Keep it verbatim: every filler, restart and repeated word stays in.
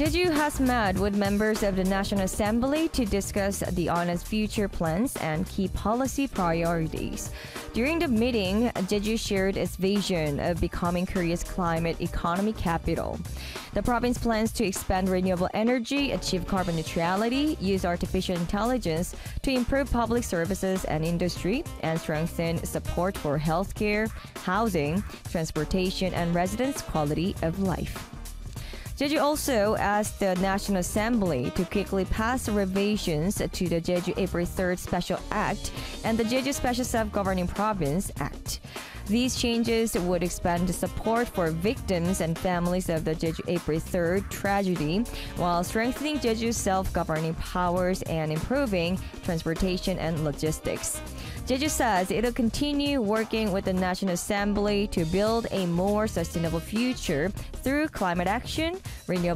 Jeju has met with members of the National Assembly to discuss the honest future plans and key policy priorities. During the meeting, Jeju shared its vision of becoming Korea's climate economy capital. The province plans to expand renewable energy, achieve carbon neutrality, use artificial intelligence to improve public services and industry, and strengthen support for healthcare, housing, transportation, and residents' quality of life. Jeju also asked the National Assembly to quickly pass revisions to the Jeju April third Special Act and the Jeju Special Self-Governing Province Act. These changes would expand the support for victims and families of the Jeju April third tragedy, while strengthening Jeju's self-governing powers and improving transportation and logistics. Jeju says it'll continue working with the National Assembly to build a more sustainable future through climate action, renewable